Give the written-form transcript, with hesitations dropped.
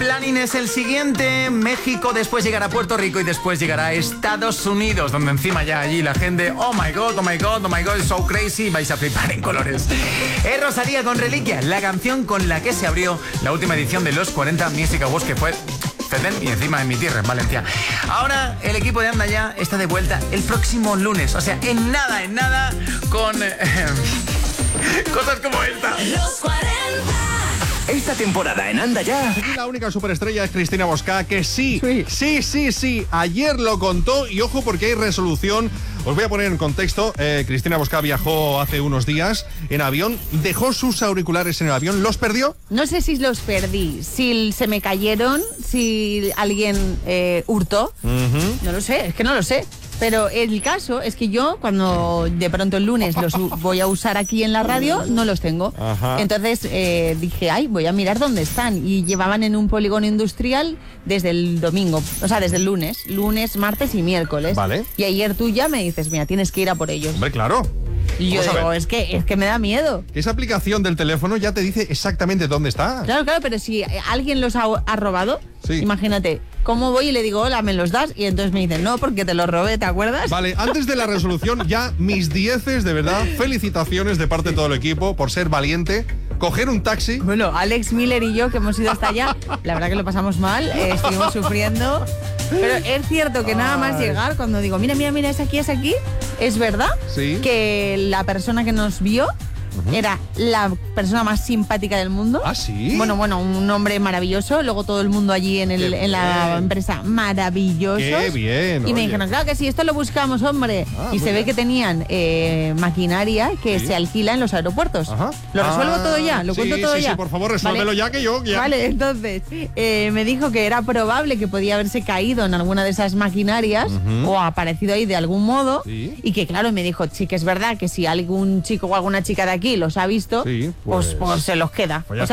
planning es el siguiente: México, después llegará Puerto Rico y después llegará Estados Unidos, donde encima ya allí la gente, oh my god, it's so crazy, vais a flipar en colores. Es Rosalía con Reliquia, la canción con la que se abrió la última edición de los 40 Music Awards, que fue y encima en mi tierra, en Valencia. Ahora el equipo de Anda Ya está de vuelta el próximo lunes, o sea, en nada, con cosas como esta. Los 40. Esta temporada en Anda Ya. Aquí la única superestrella es Cristina Boscá, que sí. Ayer lo contó y ojo porque hay resolución. Os voy a poner en contexto. Cristina Boscá viajó hace unos días en avión, dejó sus auriculares en el avión, ¿los perdió? No sé si los perdí, si se me cayeron, si alguien hurtó. No lo sé, es que no lo sé. Pero el caso es que yo, cuando de pronto el lunes los voy a usar aquí en la radio, no los tengo. Ajá. Entonces dije, voy a mirar dónde están. Y llevaban en un polígono industrial desde el domingo, o sea, desde el lunes, martes y miércoles. Vale. Y ayer tú ya me dices, mira, tienes que ir a por ellos. Hombre, claro. Y yo digo, es que me da miedo. Esa aplicación del teléfono ya te dice exactamente dónde está. Claro, pero si alguien los ha robado, sí. Imagínate, ¿cómo voy y le digo, hola, me los das? Y entonces me dicen, no, porque te los robé, ¿te acuerdas? Vale, antes de la resolución, ya mis dieces, de verdad, felicitaciones de parte de todo el equipo por ser valiente, coger un taxi. Bueno, Alex Miller y yo, que hemos ido hasta allá, la verdad que lo pasamos mal, estuvimos sufriendo. Pero es cierto que nada más llegar, cuando digo, mira, es aquí, es verdad Sí. que la persona que nos vio era la persona más simpática del mundo. ¿Ah, sí? Bueno, un hombre maravilloso. Luego todo el mundo allí en la empresa, maravillosos. Qué bien. Y me oye. dijeron, claro que sí, esto lo buscamos, hombre. Y se ve que tenían maquinaria que se alquila en los aeropuertos. Ajá. Lo resuelvo todo ya, lo cuento todo ya. Sí, por favor, resuélvelo ¿Vale? ya que yo. Ya. Vale, entonces me dijo que era probable que podía haberse caído en alguna de esas maquinarias o aparecido ahí de algún modo. Sí. Y que claro, me dijo, sí que es verdad que si algún chico o alguna chica de aquí los ha visto, Sí, pues se los queda. Pues ya